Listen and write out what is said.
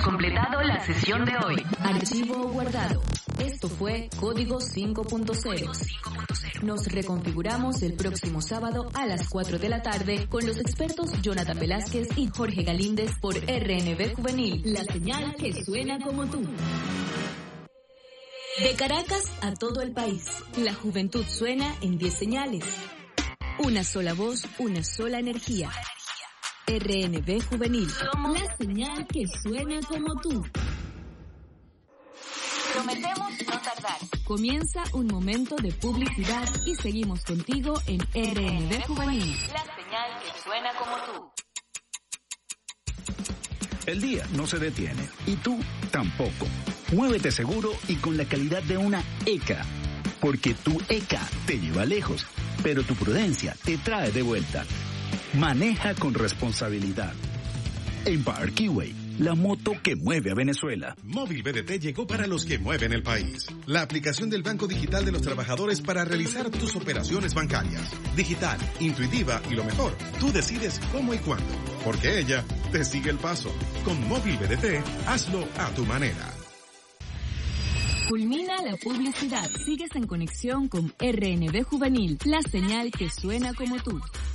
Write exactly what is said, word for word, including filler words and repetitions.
completado la sesión de hoy. Archivo guardado. Esto fue Código cinco punto cero. Nos reconfiguramos el próximo sábado a las cuatro de la tarde con los expertos Jonathan Velázquez y Jorge Galíndez por R N B Juvenil, la señal que suena como tú. De Caracas a todo el país, la juventud suena en diez señales. Una sola voz, una sola energía. R N B Juvenil, somos la señal que suena como tú. Prometemos no tardar. Comienza un momento de publicidad y seguimos contigo en R N B Juvenil, la señal que suena como tú. El día no se detiene y tú tampoco. Muévete seguro y con la calidad de una E C A, porque tu E C A te lleva lejos, pero tu prudencia te trae de vuelta. Maneja con responsabilidad. Empire Keyway, la moto que mueve a Venezuela. Móvil B D T llegó para los que mueven el país. La aplicación del Banco Digital de los Trabajadores para realizar tus operaciones bancarias. Digital, intuitiva y lo mejor, tú decides cómo y cuándo, porque ella te sigue el paso. Con Móvil B D T, hazlo a tu manera. Culmina la publicidad. Sigues en conexión con R N B Juvenil, la señal que suena como tú.